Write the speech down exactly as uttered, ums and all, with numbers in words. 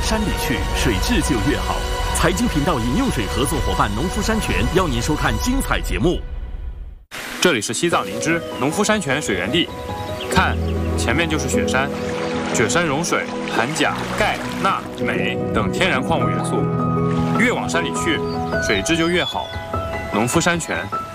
山里去，水质就越好。财经频道饮用水合作伙伴农夫山泉邀您收看精彩节目。 这里是西藏林芝农夫山泉水源地，看，前面就是雪山。雪山融水含钾、钙、钠、镁等天然矿物元素，越往山里去，水质就越好。农夫山泉。